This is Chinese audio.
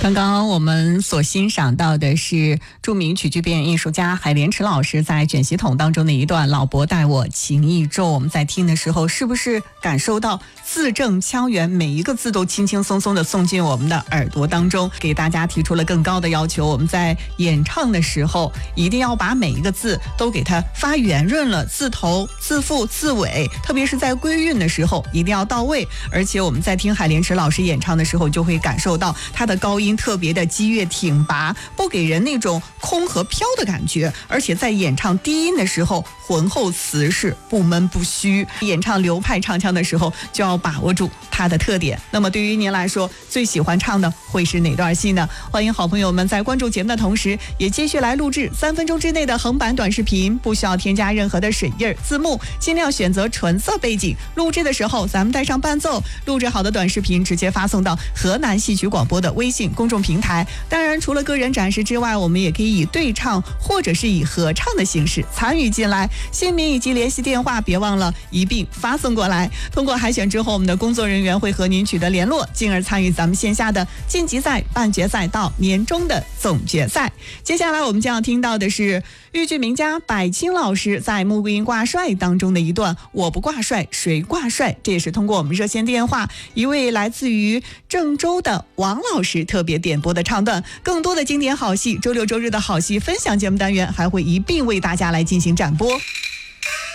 刚刚我们所欣赏到的是著名曲剧表演艺术家海莲池老师在卷席筒当中的一段老伯待我情意重。我们在听的时候是不是感受到字正腔圆，每一个字都轻轻松松的送进我们的耳朵当中，给大家提出了更高的要求。我们在演唱的时候一定要把每一个字都给它发圆润了，字头字腹字尾，特别是在归韵的时候一定要到位。而且我们在听海莲池老师演唱的时候就会感受到他的高音特别的激越挺拔，不给人那种空和飘的感觉，而且在演唱低音的时候浑厚瓷实，不闷不虚。演唱流派唱腔的时候就要把握住它的特点。那么对于您来说最喜欢唱的会是哪段戏呢？欢迎好朋友们在关注节目的同时也继续来录制3分钟之内的横版短视频，不需要添加任何的水印字幕，尽量选择纯色背景。录制的时候咱们带上伴奏，录制好的短视频直接发送到河南戏曲广播的微信公众平台。当然除了个人展示之外，我们也可以以对唱或者是以合唱的形式参与进来，姓名以及联系电话别忘了一并发送过来。通过海选之后，我们的工作人员会和您取得联络，进而参与咱们线下的晋级赛、半决赛到年终的总决赛。接下来我们将要听到的是豫剧名家柏青老师在《穆桂英挂帅》当中的一段我不挂帅谁挂帅，这也是通过我们热线电话一位来自于郑州的王老师特别点播的唱段。更多的经典好戏，周六周日的好戏分享节目单元还会一并为大家来进行展播。